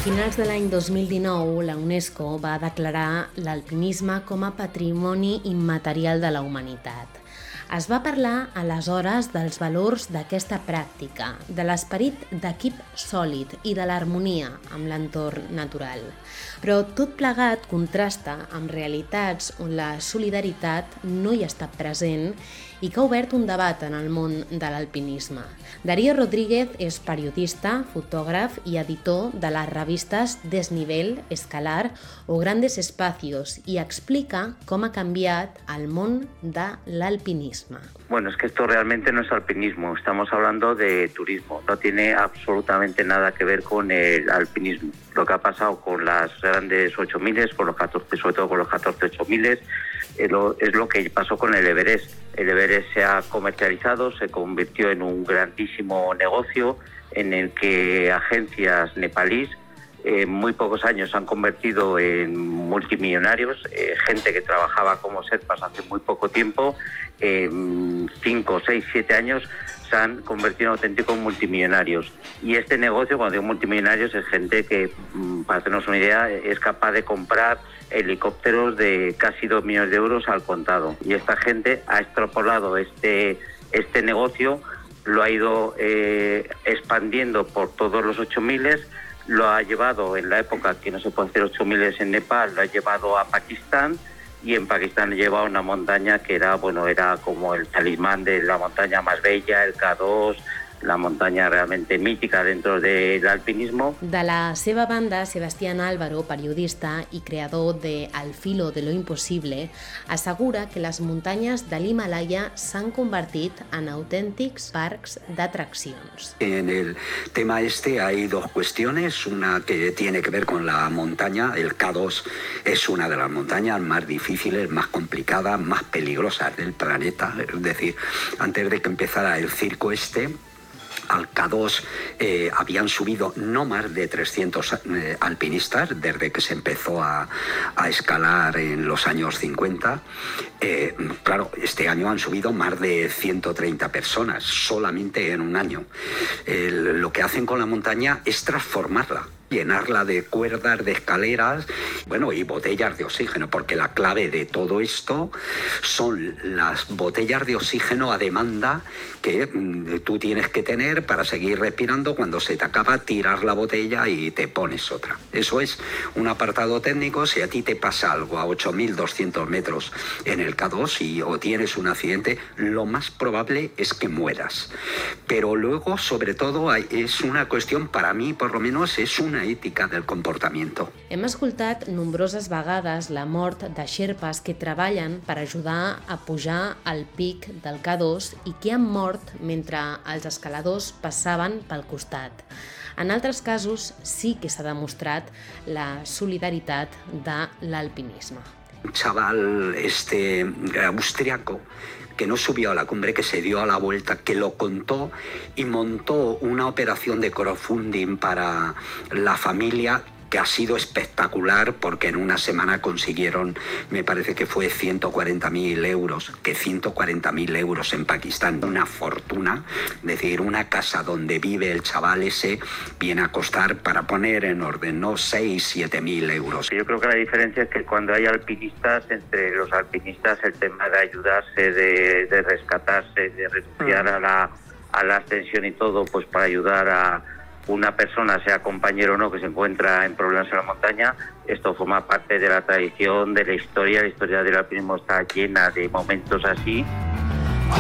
finals de l'any 2019, la UNESCO va declarar l'alpinisme com a patrimoni immaterial de la humanitat. Es va parlar aleshores dels valors d'aquesta pràctica, de l'esperit d'equip sòlid i de l'harmonia amb l'entorn natural. Però tot plegat contrasta amb realitats on la solidaritat no hi ha estat present i que ha obert un debat en el món de l'alpinisme. Darío Rodríguez és periodista, fotògraf i editor de les revistes Desnivel, Escalar o Grandes Espacios i explica com ha canviat el món de l'alpinisme. Bueno, es que esto realmente no es alpinismo, estamos hablando de turismo, no tiene absolutamente nada que ver con el alpinismo. Lo que ha pasado con las grandes 8000, con los 14, sobre todo con los 14 8000, es lo que pasó con el Everest. El Everest se ha comercializado, se convirtió en un grandísimo negocio en el que agencias nepalíes en muy pocos años se han convertido en multimillonarios, gente que trabajaba como Sherpas hace muy poco tiempo, 5, 6, 7 años se han convertido en auténticos multimillonarios. Y este negocio, cuando digo multimillonarios, es gente que, para hacernos una idea, es capaz de comprar helicópteros de casi 2 millones de euros al contado. Y esta gente ha extrapolado este negocio, lo ha ido expandiendo por todos los 8000, lo ha llevado en la época que no se puede hacer 8000 en Nepal, lo ha llevado a Pakistán, y en Pakistán lleva una montaña que era como el talismán de la montaña más bella, el K2, la montaña realmente mítica dentro del alpinismo. De la seva banda, Sebastián Álvaro, periodista i creador de Al filo de lo imposible, assegura que les muntanyes de l'Himalaya s'han convertit en autèntics parcs d'atraccions. En el tema hay dos cuestiones, una que tiene que ver con la montaña. El K2 es una de las montañas más difíciles, más complicadas, más peligrosas del planeta. Es decir, antes de que empezara el circo al K2 habían subido no más de 300 alpinistas desde que se empezó a escalar en los años 50. Claro, este año han subido más de 130 personas solamente en un año. Lo que hacen con la montaña es transformarla, llenarla de cuerdas, de escaleras, y botellas de oxígeno, porque la clave de todo esto son las botellas de oxígeno a demanda que tú tienes que tener para seguir respirando. Cuando se te acaba, tiras la botella y te pones otra. Eso es un apartado técnico. Si a ti te pasa algo a 8.200 metros en el K2 o tienes un accidente, lo más probable es que mueras. Pero luego, sobre todo, es una cuestión, para mí por lo menos, es una ètica del comportamiento. Hem escoltat nombroses vegades la mort de Sherpas que treballen per ajudar a pujar al pic del K2 i que han mort mentre els escaladors passaven pel costat. En altres casos sí que s'ha demostrat la solidaritat de l'alpinisme. Un chaval austriaco que no subió a la cumbre, que se dio a la vuelta, que lo contó y montó una operación de crowdfunding para la familia que ha sido espectacular, porque en una semana consiguieron, me parece que fue 140.000 euros, que 140.000 euros en Pakistán, una fortuna. Es decir, una casa donde vive el chaval ese viene a costar, para poner en orden, ¿no?, 6.000-7.000 euros. Yo creo que la diferencia es que cuando hay alpinistas, entre los alpinistas, el tema de ayudarse, de rescatarse, de renunciar a la ascensión y todo, pues para ayudar a una persona, sea compañero o no, que se encuentra en problemas en la montaña, esto forma parte de la tradición, de la historia. La historia del alpinismo está llena de momentos así.